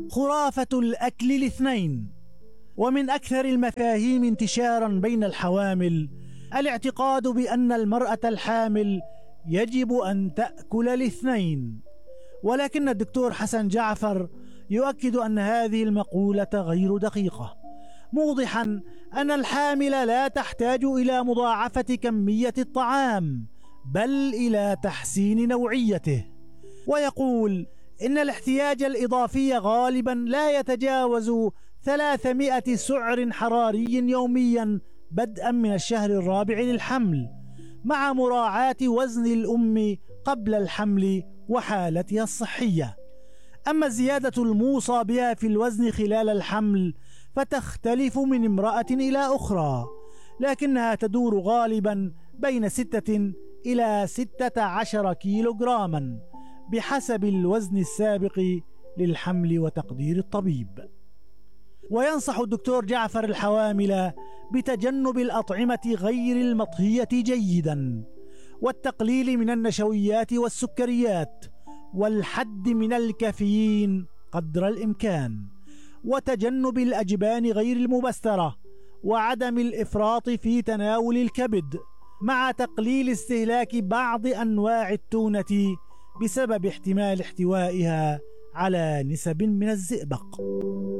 خرافة الأكل الاثنين. ومن أكثر المفاهيم انتشارا بين الحوامل الاعتقاد بأن المرأة الحامل يجب أن تأكل الاثنين، ولكن الدكتور حسن جعفر يؤكد أن هذه المقولة غير دقيقة، موضحا أن الحامل لا تحتاج إلى مضاعفة كمية الطعام بل إلى تحسين نوعيته. ويقول إن الاحتياج الإضافي غالبا لا يتجاوز 300 سعر حراري يوميا بدءا من الشهر الرابع للحمل، مع مراعاة وزن الأم قبل الحمل وحالتها الصحية. أما الزيادة الموصى بها في الوزن خلال الحمل فتختلف من امرأة إلى أخرى، لكنها تدور غالبا بين 6 إلى 16 كيلوغراما بحسب الوزن السابق للحمل وتقدير الطبيب. وينصح الدكتور جعفر الحوامل بتجنب الأطعمة غير المطهية جيدا، والتقليل من النشويات والسكريات، والحد من الكافيين قدر الإمكان، وتجنب الأجبان غير المبسترة، وعدم الإفراط في تناول الكبد، مع تقليل استهلاك بعض أنواع التونة بسبب احتمال احتوائها على نسب من الزئبق.